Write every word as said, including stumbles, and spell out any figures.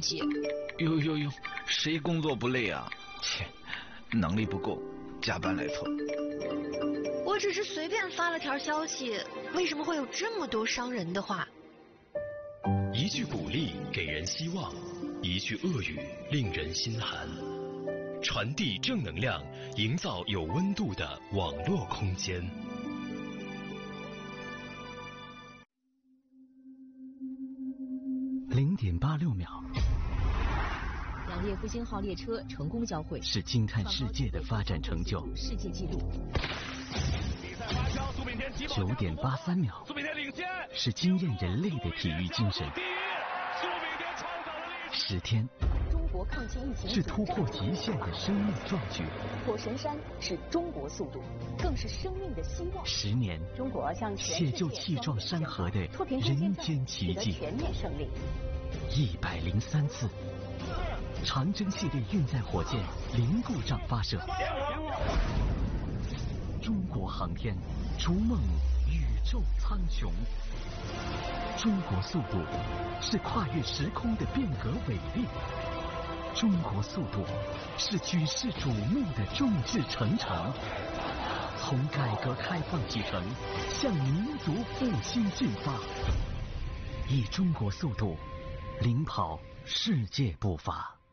绩。 呦呦呦，谁工作不累啊？切，能力不够，加班来凑。 我只是随便发了条消息，为什么会有这么多伤人的话？ 一句鼓励给人希望，一句恶语令人心寒。传递正能量，营造有温度的网络空间。 零点八六秒， 两列复兴号列车成功交汇， 是惊叹世界的发展成就。 世界纪录。 九点八三秒，是惊艳人类的体育精神。十天， 中国抗击疫情是突破极限的生命壮举。 火神山是中国速度，更是生命的希望。 十年， 中国向写就气壮山河的人间奇迹。 全面胜利。 一百零三次，长征系列运载火箭零故障发射。中国航天逐梦宇宙苍穹。中国速度是跨越时空的变革伟力。中国速度是举世瞩目的众志成城。从改革开放启程，向民族复兴进发。以中国速度领跑世界步伐。